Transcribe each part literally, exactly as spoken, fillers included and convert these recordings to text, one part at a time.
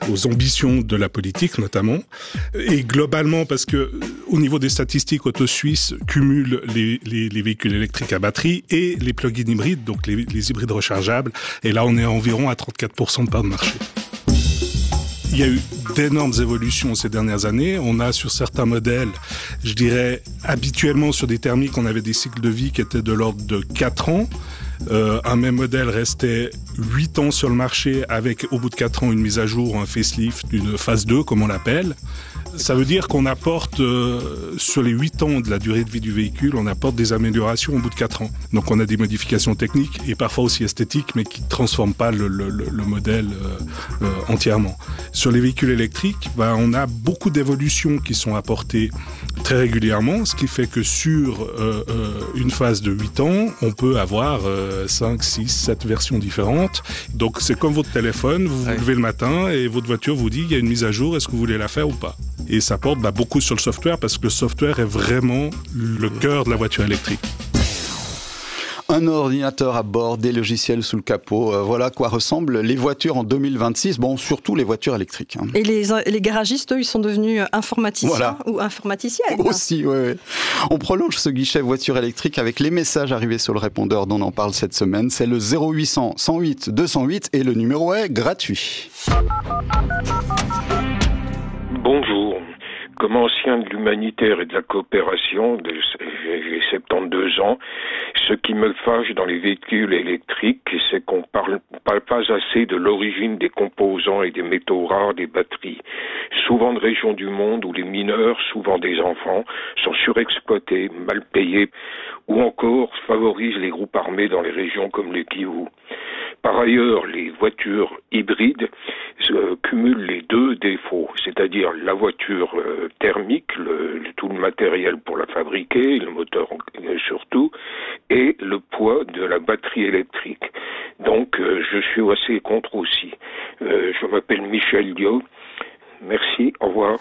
aux ambitions de la politique notamment. Et globalement, parce que au niveau des statistiques, Auto Suisse cumule les, les, les véhicules électriques à batterie et les plug-in hybrides, donc les, les hybrides rechargeables. Et là, on est environ à trente-quatre pour cent de part de marché. Il y a eu d'énormes évolutions ces dernières années. On a sur certains modèles, je dirais, habituellement sur des thermiques, on avait des cycles de vie qui étaient de l'ordre de quatre ans. Euh, un même modèle restait huit ans sur le marché avec, au bout de quatre ans, une mise à jour, un facelift, une phase deux, comme on l'appelle. Ça veut dire qu'on apporte, euh, sur les huit ans de la durée de vie du véhicule, on apporte des améliorations au bout de quatre ans. Donc on a des modifications techniques et parfois aussi esthétiques, mais qui ne transforment pas le, le, le modèle euh, euh, entièrement. Sur les véhicules électriques, ben, on a beaucoup d'évolutions qui sont apportées très régulièrement, ce qui fait que sur euh, euh, une phase de huit ans, on peut avoir euh, cinq, six, sept versions différentes. Donc c'est comme votre téléphone, vous vous ouais. levez le matin et votre voiture vous dit il y a une mise à jour, est-ce que vous voulez la faire ou pas ? Et ça porte bah, beaucoup sur le software parce que le software est vraiment le cœur de la voiture électrique. Un ordinateur à bord, des logiciels sous le capot, euh, voilà à quoi ressemblent les voitures en deux mille vingt-six, bon, surtout les voitures électriques. Hein. Et les, les garagistes, eux, ils sont devenus informaticiens voilà. ou informaticiennes. Aussi, oui. Ouais. On prolonge ce guichet voiture électrique avec les messages arrivés sur le répondeur dont on en parle cette semaine. C'est le zéro huit cents, cent huit, deux cent huit et le numéro est gratuit. Bonjour. Comme ancien de l'humanitaire et de la coopération, j'ai soixante-douze ans, ce qui me fâche dans les véhicules électriques, c'est qu'on parle, parle pas assez de l'origine des composants et des métaux rares des batteries. Souvent de régions du monde où les mineurs, souvent des enfants, sont surexploités, mal payés, ou encore favorisent les groupes armés dans les régions comme le Kivu. Par ailleurs, les voitures hybrides euh, cumulent les deux défauts, c'est-à-dire la voiture euh, thermique, le, le, tout le matériel pour la fabriquer, le moteur euh, surtout, et le poids de la batterie électrique. Donc, euh, je suis assez contre aussi. Euh, je m'appelle Michel Dio. Merci, au revoir.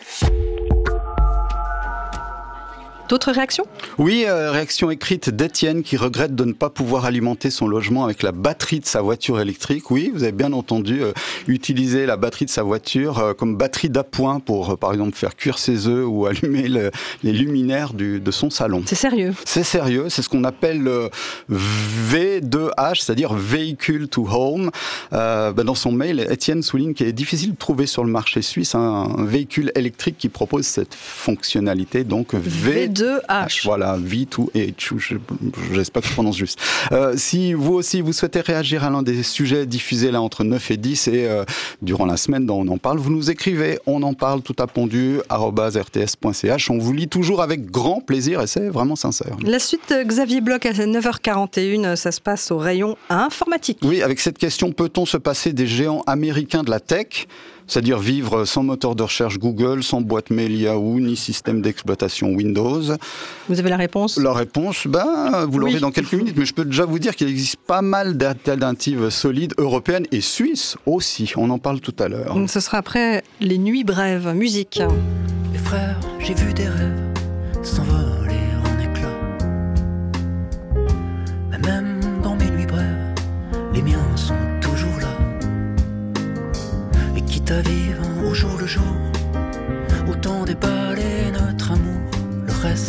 D'autres réactions ? Oui, euh, réaction écrite d'Étienne qui regrette de ne pas pouvoir alimenter son logement avec la batterie de sa voiture électrique. Oui, vous avez bien entendu, euh, utiliser la batterie de sa voiture euh, comme batterie d'appoint pour, euh, par exemple, faire cuire ses œufs ou allumer le, les luminaires du, de son salon. C'est sérieux ? C'est sérieux, c'est ce qu'on appelle euh, V deux H, c'est-à-dire Vehicle to Home. Euh, ben dans son mail, Étienne souligne qu'il est difficile de trouver sur le marché suisse un, un véhicule électrique qui propose cette fonctionnalité, donc V deux H. Voilà, V deux H, j'espère que je prononce juste. Euh, si vous aussi, vous souhaitez réagir à l'un des sujets diffusés là entre neuf et dix et euh, durant la semaine dont on en parle, vous nous écrivez, on en parle tout à pondu, arobase r t s point c h. On vous lit toujours avec grand plaisir et c'est vraiment sincère. La suite, Xavier Bloch, à neuf heures quarante et une, ça se passe au rayon informatique. Oui, avec cette question, peut-on se passer des géants américains de la tech ? C'est-à-dire vivre sans moteur de recherche Google, sans boîte mail Yahoo, ni système d'exploitation Windows. Vous avez la réponse ? La réponse, ben, vous l'aurez oui. dans quelques minutes, mais je peux déjà vous dire qu'il existe pas mal d'alternatives solides, européennes et suisses aussi. On en parle tout à l'heure. Ce sera après les nuits brèves, musique. Les frères, j'ai vu des rêves s'envoler